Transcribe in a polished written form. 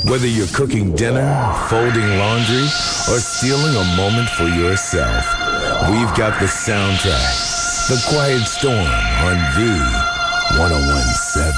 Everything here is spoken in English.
Whether you're cooking dinner, folding laundry, or stealing a moment for yourself, we've got the soundtrack, The Quiet Storm on V1017.